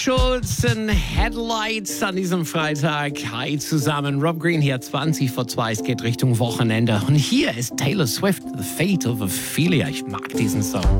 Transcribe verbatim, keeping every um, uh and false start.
Schulz in Headlights an diesem Freitag. Hi zusammen, Rob Green hier, zwanzig vor zwei, es geht Richtung Wochenende. Und hier ist Taylor Swift, The Fate of Ophelia. Ich mag diesen Song.